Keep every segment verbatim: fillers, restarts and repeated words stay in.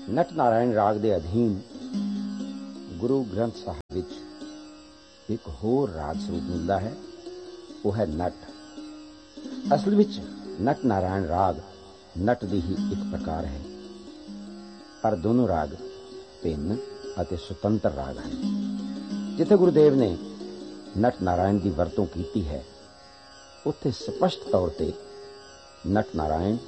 नट नारायण राग के अधीन गुरु ग्रंथ साहिब विच एक होर राग स्वरूप मिलता है, वो है नट। असल विच नट नारायण राग नट दी ही एक प्रकार है, पर दोनों राग भिन्न अते सुतंत्र राग हैं। जिथे गुरुदेव ने नट नारायण की वरतों की है, उत्थे स्पष्ट तौर पर नट नारायण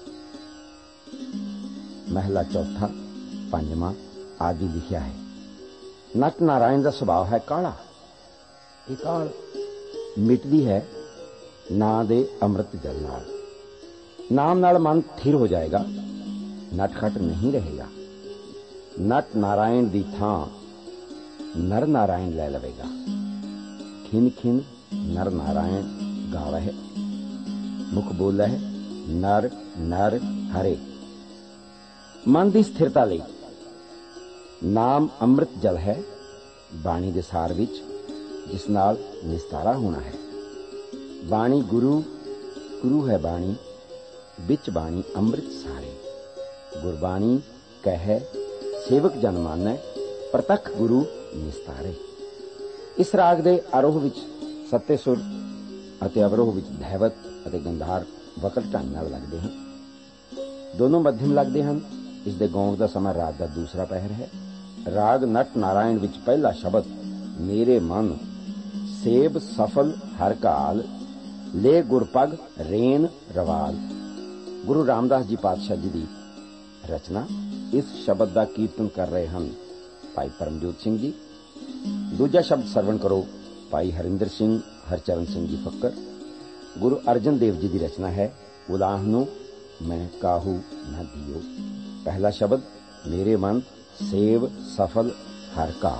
महला चौथा पंजवां आदि लिखिया है। नट नारायण का स्वभाव है काला। ये काल मिटदी है ना दे अमृत जल नाल। नाम नाल मन थिर हो जाएगा, नटखट नहीं रहेगा। नट नारायण दी थां नर नारायण ले लवेगा। खिन खिन नर नारायण गावा है, मुख बोला है नर नर हरे। मन की स्थिरता लई नाम अमृत जल है, बाणी दे सार विच जिस नाल निस्तारा होना है। बाणी गुरु गुरु है बाणी, बिच बाणी अमृत सारे। गुरबाणी कहे सेवक जन मानै, प्रतख गुरु निस्तारे। इस राग दे आरोह विच सत्ते सुर अते अवरोह विच धैवत अते गंधार वकल ढंग नाल लगदे हन। दोनों मध्यम लगदे हन। इस दे गाउण दा समां रात का दूसरा पहर है। राग नट नारायण विच पहला शब्द मेरे मन सेब सफल हर काल, ले गुरपग रेन रवाल। गुरु रामदास जी पातशाह जी की रचना। इस शब्द का कीर्तन कर रहे हैं भाई परमजोत सिंह जी। दूजा शब्द सरवण करो भाई हरिंदर सिंह हरचरण सिंह जी फक्कर। गुरु अर्जन देव जी की रचना है उलाहनो मैं काहू न दियो। पहला शब्द मेरे मन सेव सफल हर काल।